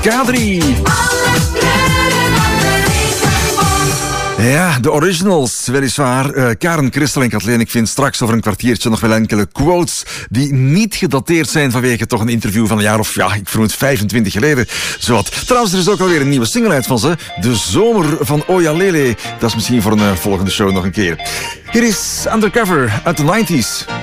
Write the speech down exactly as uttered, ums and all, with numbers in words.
K drie. Ja, de originals, weliswaar. Uh, Karen, Christel en Kathleen, ik vind straks over een kwartiertje nog wel enkele quotes die niet gedateerd zijn vanwege toch een interview van een jaar of, ja, ik vermoed vijfentwintig geleden. Zowat. Trouwens, er is ook alweer een nieuwe single uit van ze. De Zomer van Oyalele. Dat is misschien voor een uh, volgende show nog een keer. Hier is Undercover uit de nineties.